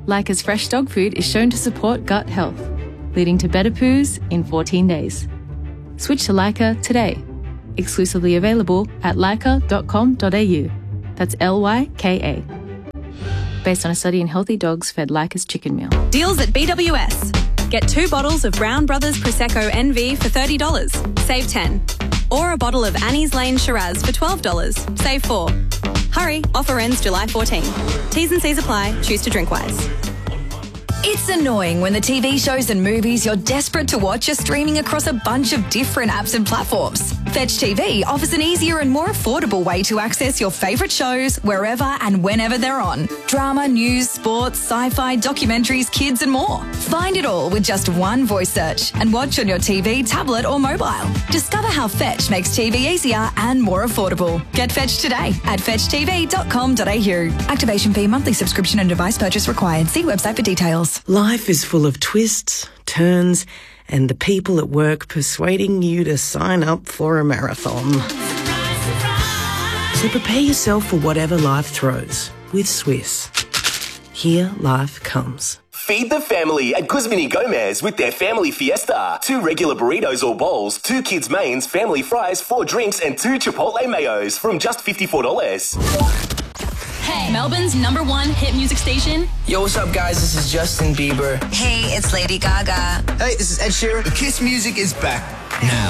Leica's fresh dog food is shown to support gut health, leading to better poos in 14 days. Switch to Leica today. Exclusively available at leica.com.au. That's Lyka. Based on a study in healthy dogs fed Leica's chicken meal. Deals at BWS. Get 2 bottles of Brown Brothers Prosecco NV for $30. Save 10. Or a bottle of Annie's Lane Shiraz for $12. Save 4. Hurry, offer ends July 14. T's and C's apply. Choose to drink wise. It's annoying when the TV shows and movies you're desperate to watch are streaming across a bunch of different apps and platforms. Fetch TV offers an easier and more affordable way to access your favourite shows wherever and whenever they're on. Drama, news, sports, sci-fi, documentaries, kids and more. Find it all with just one voice search and watch on your TV, tablet or mobile. Discover how Fetch makes TV easier and more affordable. Get Fetch today at fetchtv.com.au. Activation fee, monthly subscription and device purchase required. See website for details. Life is full of twists, turns, and the people at work persuading you to sign up for a marathon. So prepare yourself for whatever life throws with Swiss. Here life comes. Feed the family at Guzman y Gomez with their Family Fiesta. 2 regular burritos or bowls, 2 kids' mains, family fries, 4 drinks, and 2 Chipotle mayos from just $54. Hey, Melbourne's #1 hit music station. Yo, what's up, guys? This is Justin Bieber. Hey, it's Lady Gaga. Hey, this is Ed Sheeran. The Kiss music is back now.